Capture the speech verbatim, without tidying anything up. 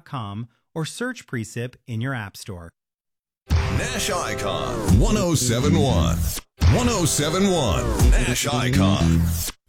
com or search Precip in your app store. Nash Icon one oh seven point one. one oh seven point one Nash Icon.